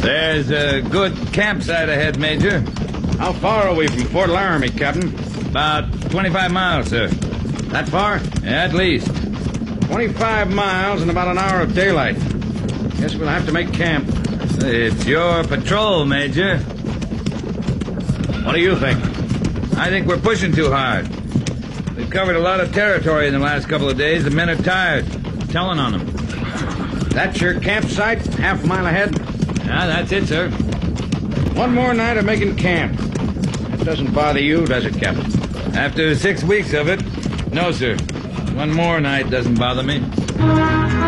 There's a good campsite ahead, Major. How far are we from Fort Laramie, Captain? About 25 miles, sir. That far? At least. 25 miles and about an hour of daylight. Guess we'll have to make camp. It's your patrol, Major. What do you think? I think we're pushing too hard. We've covered a lot of territory in the last couple of days. The men are tired. Telling on them. That's your campsite, half a mile ahead? Yeah, that's it, sir. One more night of making camp. That doesn't bother you, does it, Captain? After 6 weeks of it, no, sir. One more night doesn't bother me.